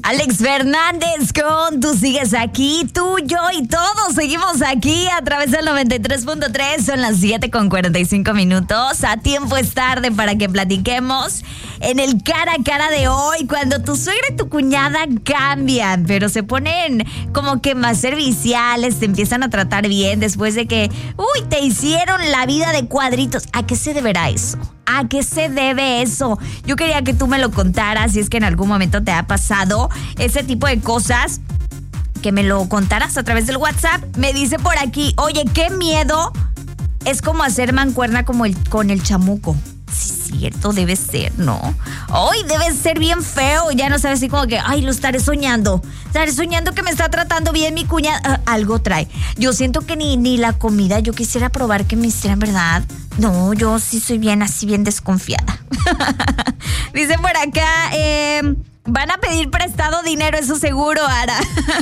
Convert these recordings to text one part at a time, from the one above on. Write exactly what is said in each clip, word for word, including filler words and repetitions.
Alex Fernández con Tú Sigues Aquí, tú, yo y todos seguimos aquí a través del noventa y tres punto tres. Son las siete con cuarenta y cinco minutos. A tiempo es tarde para que platiquemos en el cara a cara de hoy, cuando tu suegra y tu cuñada cambian, pero se ponen como que más serviciales, te empiezan a tratar bien después de que, uy, te hicieron la vida de cuadritos. ¿A qué se deberá eso? ¿A qué se debe eso? Yo quería que tú me lo contaras, si es que en algún momento te ha pasado ese tipo de cosas, que me lo contaras a través del WhatsApp. Me dice por aquí, oye, qué miedo, es como hacer mancuerna como el, con el chamuco. Sí, cierto, debe ser, ¿no? Hoy debe ser bien feo, ya no sabes, así como que, ay, lo estaré soñando. Estaré soñando que me está tratando bien mi cuñada. Uh, algo trae. Yo siento que ni, ni la comida, yo quisiera probar que me hicieran, ¿verdad? No, yo sí soy bien así, bien desconfiada. Dice por acá, eh... van a pedir prestado dinero, eso seguro, Ara.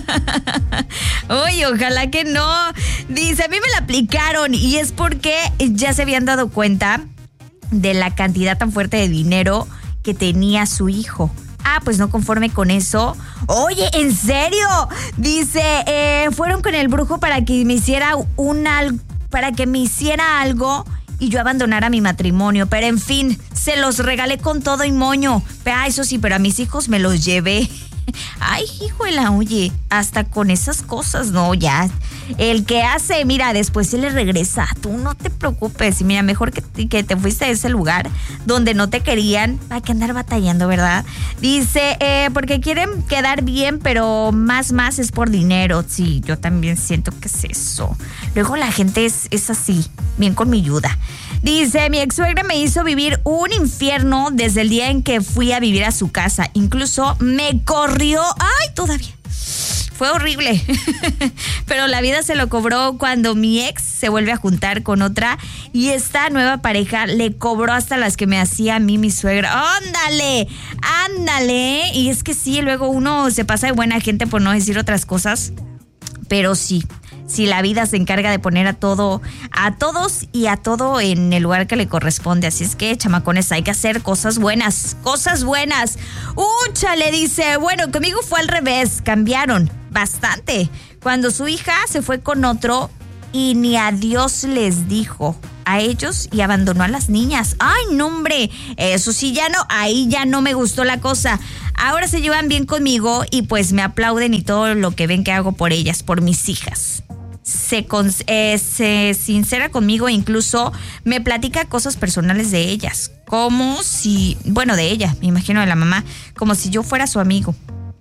Uy, ojalá que no. Dice, a mí me la aplicaron y es porque ya se habían dado cuenta de la cantidad tan fuerte de dinero que tenía su hijo. Ah, pues no conforme con eso. Oye, ¿en serio? Dice, eh, fueron con el brujo para que me hiciera un al- para que me hiciera algo y yo abandonara mi matrimonio. Pero en fin, se los regalé con todo y moño. Ah, eso sí, pero a mis hijos me los llevé. Ay, híjola, oye, hasta con esas cosas, no, ya. El que hace, mira, después se le regresa. Tú no te preocupes. Y mira, mejor que, que te fuiste a ese lugar donde no te querían. Hay que andar batallando, ¿verdad? Dice, eh, porque quieren quedar bien, pero más, más es por dinero. Sí, yo también siento que es eso. Luego la gente es, es así, bien con mi ayuda. Dice, mi ex suegra me hizo vivir un infierno desde el día en que fui a vivir a su casa. Incluso me corrió. ¡Ay, todavía! Fue horrible. Pero la vida se lo cobró cuando mi ex se vuelve a juntar con otra y esta nueva pareja le cobró hasta las que me hacía a mí mi suegra. ¡Ándale! ¡Ándale! Y es que sí, luego uno se pasa de buena gente por no decir otras cosas. Pero sí, sí, la vida se encarga de poner a todo, a todos y a todo en el lugar que le corresponde. Así es que, chamacones, hay que hacer cosas buenas, cosas buenas. Ucha, le dice, bueno, conmigo fue al revés, cambiaron bastante. Cuando su hija se fue con otro y ni adiós les dijo a ellos y abandonó a las niñas. Ay, no, hombre, eso sí ya no, ahí ya no me gustó la cosa. Ahora se llevan bien conmigo y pues me aplauden y todo lo que ven que hago por ellas, por mis hijas. Se, con, eh, se sincera conmigo, incluso me platica cosas personales de ellas, como si, bueno, de ella, me imagino de la mamá, como si yo fuera su amigo.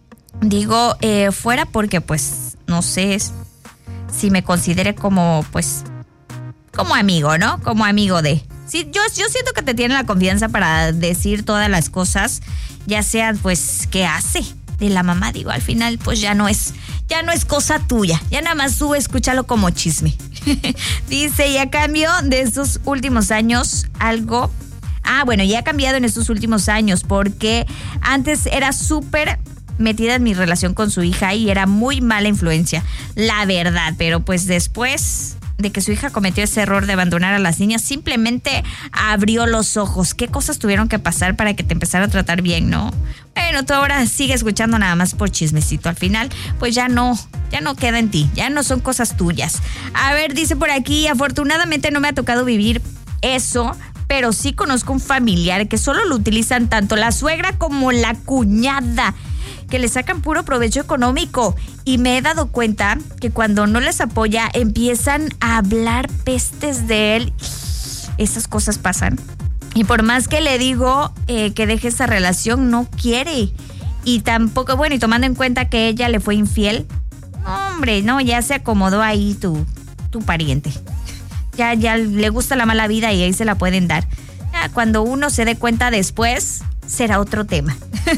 Digo, eh, fuera porque pues, no sé si me considere como, pues, como amigo, ¿no? Como amigo de... Sí, yo, yo siento que te tiene la confianza para decir todas las cosas, ya sea, pues, ¿qué hace? De la mamá, digo, al final, pues ya no es, ya no es cosa tuya, ya nada más tú escúchalo como chisme. Dice, y a cambio de estos últimos años, algo... Ah, bueno, ya ha cambiado en estos últimos años, porque antes era súper metida en mi relación con su hija y era muy mala influencia, la verdad, pero pues después de que su hija cometió ese error de abandonar a las niñas, simplemente abrió los ojos. ¿Qué cosas tuvieron que pasar para que te empezara a tratar bien, no? Bueno, tú ahora sigue escuchando nada más por chismecito. Al final, pues ya no, ya no queda en ti, ya no son cosas tuyas. A ver, dice por aquí, afortunadamente no me ha tocado vivir eso, pero sí conozco un familiar que solo lo utilizan tanto la suegra como la cuñada, que le sacan puro provecho económico. Y me he dado cuenta que cuando no les apoya, empiezan a hablar pestes de él. Esas cosas pasan. Y por más que le digo eh, que deje esa relación, no quiere. Y tampoco, bueno, y tomando en cuenta que ella le fue infiel, no, hombre, no, ya se acomodó ahí tu, tu pariente. Ya, ya le gusta la mala vida y ahí se la pueden dar. Ya, cuando uno se dé cuenta después, será otro tema.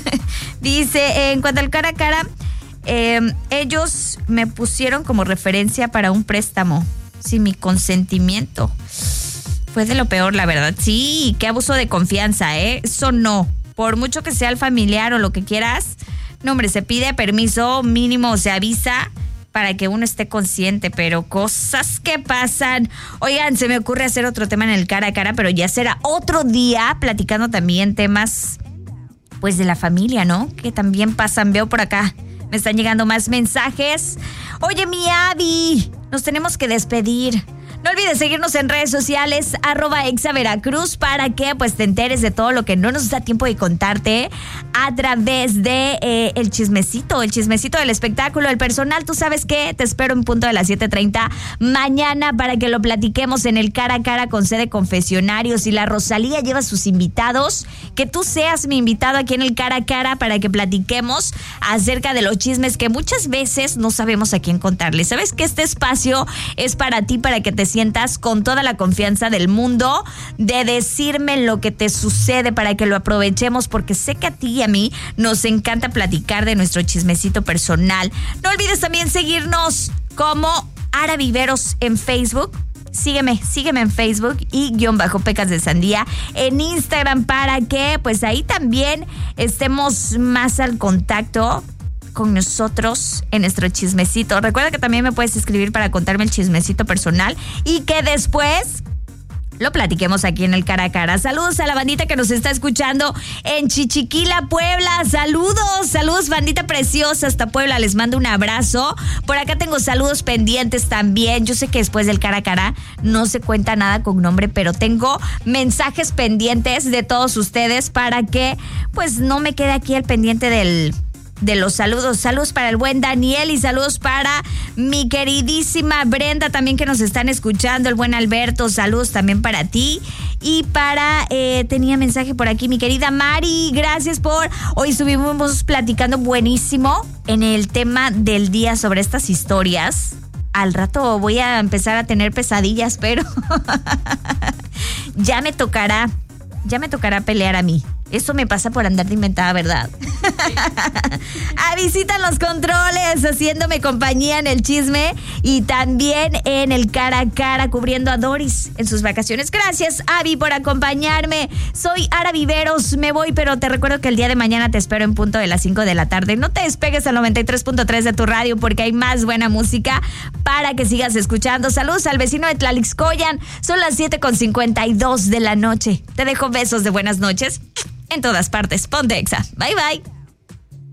Dice, en cuanto al cara a cara, eh, ellos me pusieron como referencia para un préstamo sin mi consentimiento. Fue de lo peor, la verdad. Sí, qué abuso de confianza, ¿eh? Eso no. Por mucho que sea el familiar o lo que quieras, no, hombre, se pide permiso mínimo, se avisa para que uno esté consciente, pero cosas que pasan. Oigan, se me ocurre hacer otro tema en el cara a cara, pero ya será otro día, platicando también temas pues de la familia, ¿no? Que también pasan, veo por acá. Me están llegando más mensajes. Oye, mi Abby, nos tenemos que despedir. No olvides seguirnos en redes sociales, arroba Exa Veracruz, para que pues te enteres de todo lo que no nos da tiempo de contarte a través de eh, el chismecito, el chismecito del espectáculo, el personal. Tú sabes que te espero en punto de las siete treinta mañana para que lo platiquemos en el cara a cara con C de Confesionarios. Y la Rosalía lleva sus invitados, que tú seas mi invitado aquí en el cara a cara para que platiquemos acerca de los chismes que muchas veces no sabemos a quién contarle. Sabes que este espacio es para ti, para que te sientas con toda la confianza del mundo de decirme lo que te sucede para que lo aprovechemos, porque sé que a ti y a mí nos encanta platicar de nuestro chismecito personal. No olvides también seguirnos como Ara Viveros en Facebook. Sígueme, sígueme en Facebook y guión bajo Pecas de Sandía en Instagram para que pues ahí también estemos más al contacto con nosotros en nuestro chismecito. Recuerda que también me puedes escribir para contarme el chismecito personal y que después lo platiquemos aquí en el cara a cara. Saludos a la bandita que nos está escuchando en Chichiquila, Puebla. Saludos, saludos bandita preciosa hasta Puebla. Les mando un abrazo. Por acá tengo saludos pendientes también. Yo sé que después del cara a cara no se cuenta nada con nombre, pero tengo mensajes pendientes de todos ustedes para que pues no me quede aquí el pendiente del... de los saludos. Saludos para el buen Daniel y saludos para mi queridísima Brenda también que nos están escuchando, el buen Alberto, saludos también para ti y para, eh, tenía mensaje por aquí mi querida Mari, gracias por, hoy estuvimos platicando buenísimo en el tema del día sobre estas historias. Al rato voy a empezar a tener pesadillas, pero ya me tocará, ya me tocará pelear a mí. Eso me pasa por andar de inventada, ¿verdad? A visitan los controles, haciéndome compañía en el chisme y también en el cara a cara, cubriendo a Doris en sus vacaciones. Gracias, Abby, por acompañarme. Soy Ara Viveros, me voy, pero te recuerdo que el día de mañana te espero en punto de las cinco de la tarde. No te despegues al noventa y tres punto tres de tu radio porque hay más buena música para que sigas escuchando. Saludos al vecino de Tlalixcoyan. Son las siete con cincuenta y dos de la noche. Te dejo besos de buenas noches. En todas partes, ponte Exa. Bye, bye.